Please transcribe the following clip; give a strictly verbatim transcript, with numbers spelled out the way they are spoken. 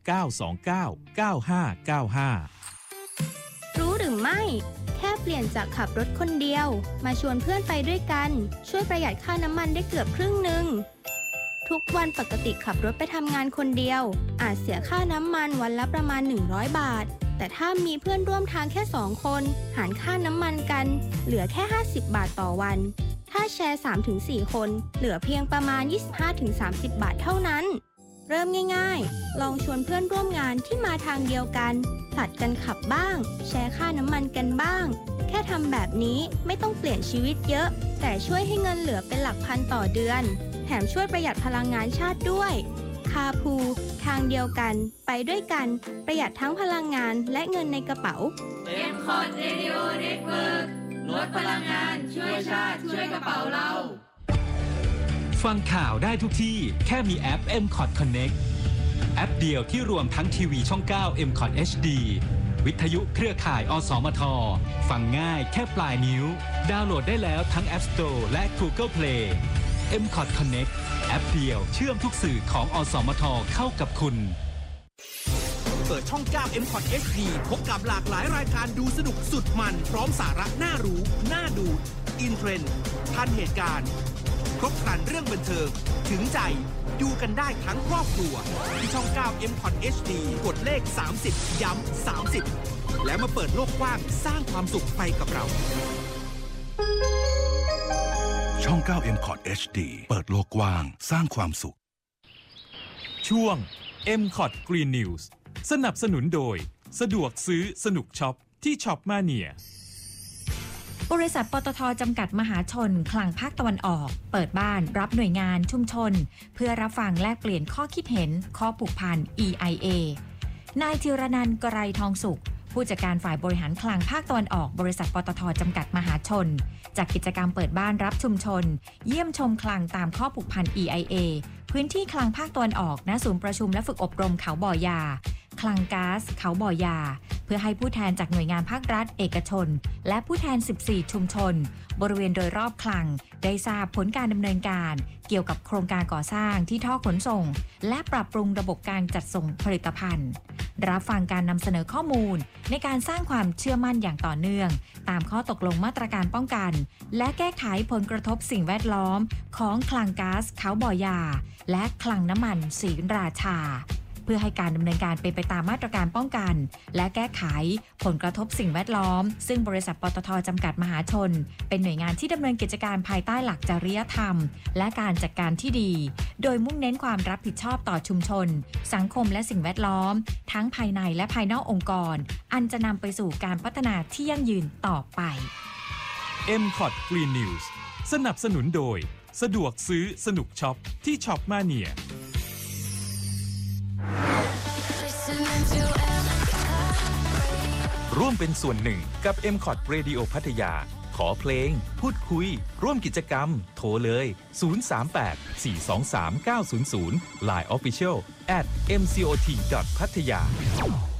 เก้า สอง เก้า เก้า ห้า เก้า ห้ารู้หรือไม่แค่เปลี่ยนจากขับรถคนเดียวมาชวนเพื่อนไปด้วยกันช่วยประหยัดค่าน้ำมันได้เกือบครึ่งหนึ่งทุกวันปกติขับรถไปทำงานคนเดียวอาจเสียค่าน้ำมันวันละประมาณหนึ่งร้อยบาทแต่ถ้ามีเพื่อนร่วมทางแค่สองคนหารค่าน้ำมันกันเหลือแค่ห้าสิบบาทต่อวันถ้าแชร์ สามถึงสี่ คนเหลือเพียงประมาณ ยี่สิบห้าถึงสามสิบ บาทเท่านั้นเริ่มง่ายๆลองชวนเพื่อนร่วมงานที่มาทางเดียวกันผลัดกันขับบ้างแชร์ค่าน้ำมันกันบ้างแค่ทำแบบนี้ไม่ต้องเปลี่ยนชีวิตเยอะแต่ช่วยให้เงินเหลือเป็นหลักพันต่อเดือนแถมช่วยประหยัดพลังงานชาติด้วยคาพูทางเดียวกันไปด้วยกันประหยัดทั้งพลังงานและเงินในกระเป๋าเอ็ม คอร์ด Radio Network ลดพลังงานช่วยชาติช่วยกระเป๋าเราฟังข่าวได้ทุกที่แค่มีแอป เอ็ม คอร์ด Connect แอปเดียวที่รวมทั้งทีวีช่อง เก้า เอ็ม คอร์ด เอช ดี วิทยุเครือข่ายอสมทฟังง่ายแค่ปลายนิ้วดาวน์โหลดได้แล้วทั้ง App Store และ Google Play เอ็ม คอร์ด Connect แอปเดียวเชื่อมทุกสื่อของอสมทเข้ากับคุณเปิดช่อง เก้า เอ็ม คอร์ด เอช ดี พบกับหลากหลายรายการดูสนุกสุดมันพร้อมสาระน่ารู้น่าดูอินเทรนด์ทันเหตุการณ์ครบครันเรื่องบันเทิงถึงใจดูกันได้ทั้งครอบครัวที่ช่อง เก้า เอ็ม คอร์ด เอช ดี กดเลขสามสิบย้ำสามสิบแล้วมาเปิดโลกกว้างสร้างความสุขไปกับเราช่อง เก้า เอ็ม คอร์ด เอช ดี เปิดโลกกว้างสร้างความสุขช่วง เอ็ม คอร์ด Green News สนับสนุนโดยสะดวกซื้อสนุกช็อปที่ช็อปมาเนียบริษัทปตท.จำกัดมหาชนคลังภาคตะวันออกเปิดบ้านรับหน่วยงานชุมชนเพื่อรับฟังแลกเปลี่ยนข้อคิดเห็นข้อผูกพัน อี ไอ เอ นายธีรนันท์ กไรทองสุขผู้จัดการฝ่ายบริหารคลังภาคตะวันออกบริษัทปตท.จำกัดมหาชนจากกิจกรรมเปิดบ้านรับชุมชนเยี่ยมชมคลังตามข้อผูกพัน อี ไอ เอ พื้นที่คลังภาคตะวันออกณศูนย์ประชุมและฝึกอบรมเขาบ่อยาคลังก๊าซเขาบ่อยาเพื่อให้ผู้แทนจากหน่วยงานภาครัฐเอกชนและผู้แทนสิบสี่ชุมชนบริเวณโดยรอบคลังได้ทราบผลการดำเนินการเกี่ยวกับโครงการก่อสร้างที่ท่อขนส่งและปรับปรุงระบบการจัดส่งผลิตภัณฑ์รับฟังการนำเสนอข้อมูลในการสร้างความเชื่อมั่นอย่างต่อเนื่องตามข้อตกลงมาตรการป้องกันและแก้ไขผลกระทบสิ่งแวดล้อมของคลังก๊าซเขาบ่อยาและคลังน้ำมันศรีราชาเพื่อให้การดำเนินการเป็นไปตามมาตรการป้องกันและแก้ไขผลกระทบสิ่งแวดล้อมซึ่งบริษัทปตท.จำกัดมหาชนเป็นหน่วยงานที่ดำเนินกิจการภายใต้หลักจริยธรรมและการจัดการที่ดีโดยมุ่งเน้นความรับผิดชอบต่อชุมชนสังคมและสิ่งแวดล้อมทั้งภายในและภายนอกองค์กรอันจะนำไปสู่การพัฒนาที่ยั่งยืนต่อไปเอ็ม คอร์ด Green News สนับสนุนโดยสะดวกซื้อสนุกช็อปที่ช็อปมาเนียร่วมเป็นส่วนหนึ่งกับ เอ็ม คอร์ด Radio พัทยาขอเพลงพูดคุยร่วมกิจกรรมโทรเลยศูนย์ สาม แปด สี่ สอง สาม เก้า ศูนย์ ศูนย์ ไลน์ Official แอท เอ็ม ซี โอ ที ดอท พัทยา